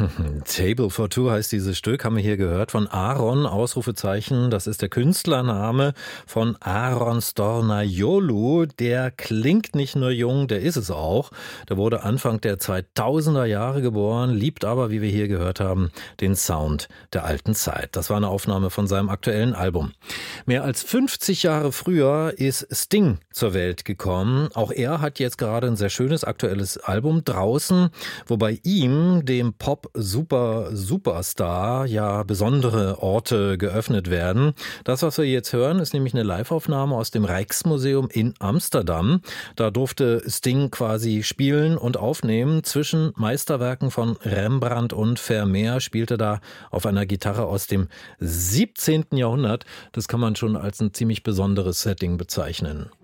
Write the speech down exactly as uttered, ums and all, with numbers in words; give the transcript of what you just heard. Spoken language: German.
Table for Two heißt dieses Stück, haben wir hier gehört, von Aaron, Ausrufezeichen, das ist der Künstlername von Aaron Stornayolu. Der klingt nicht nur jung, der ist es auch. Der wurde Anfang der zweitausender Jahre geboren, liebt aber, wie wir hier gehört haben, den Sound der alten Zeit. Das war eine Aufnahme von seinem aktuellen Album. Mehr als fünfzig Jahre früher ist Sting zur Welt gekommen. Auch er hat jetzt gerade ein sehr schönes aktuelles Album draußen, wobei ihm, dem Pop-Super-Superstar, ja besondere Orte geöffnet werden. Das, was wir jetzt hören, ist nämlich eine Liveaufnahme aus dem Rijksmuseum in Amsterdam. Da durfte Sting quasi spielen und aufnehmen. Zwischen Meisterwerken von Rembrandt und Vermeer spielte da auf einer Gitarre aus dem siebzehnten Jahrhundert. Das kann man schon als ein ziemlich besonderes Setting bezeichnen.